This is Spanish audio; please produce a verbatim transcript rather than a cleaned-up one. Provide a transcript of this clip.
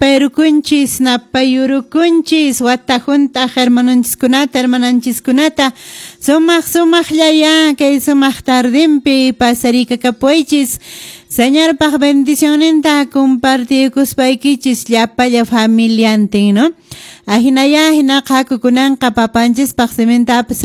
napayrukunchis napayurukunchis wata junta hermananchis hermananchis sumaq sumaqllaya kay sumaq tardinpi pasarikakapuaychis señorpaq bendicioninta compartikuspaykichis llapalla familiantin, no? Ahinaya hina qakukunanqa papanchispaq semintapas